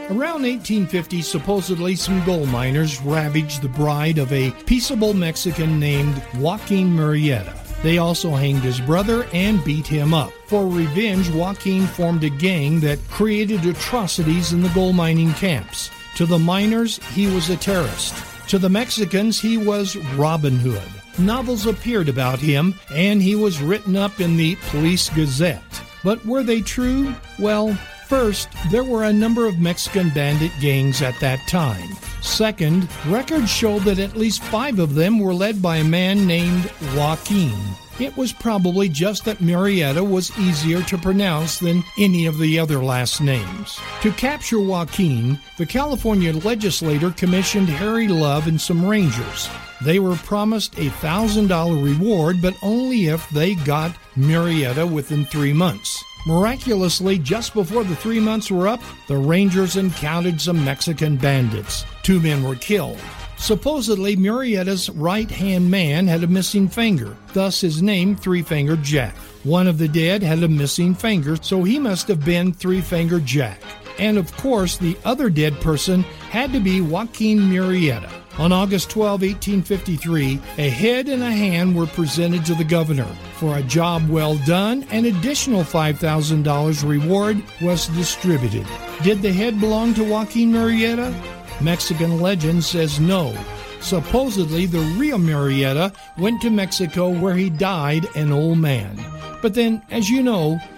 Around 1850, supposedly some gold miners ravaged the bride of a peaceable Mexican named Joaquin Murrieta. They also hanged his brother and beat him up. For revenge, Joaquin formed a gang that created atrocities in the gold mining camps. To the miners, he was a terrorist. To the Mexicans, he was Robin Hood. Novels appeared about him, and he was written up in the Police Gazette. But were they true? Well, first, there were a number of Mexican bandit gangs at that time. Second, records show that at least 5 of them were led by a man named Joaquin. It was probably just that Murrieta was easier to pronounce than any of the other last names. To capture Joaquin, the California legislature commissioned Harry Love and some rangers. They were promised a $1,000 reward, but only if they got Murrieta within 3 months. Miraculously, just before the 3 months were up, the Rangers encountered some Mexican bandits. 2 men were killed. Supposedly, Murrieta's right-hand man had a missing finger, thus his name, Three-Fingered Jack. One of the dead had a missing finger, so he must have been Three-Fingered Jack. And of course, the other dead person had to be Joaquin Murrieta. On August 12, 1853, a head and a hand were presented to the governor. For a job well done, an additional $5,000 reward was distributed. Did the head belong to Joaquin Murrieta? Mexican legend says no. Supposedly, the real Murrieta went to Mexico where he died an old man. But then, as you know,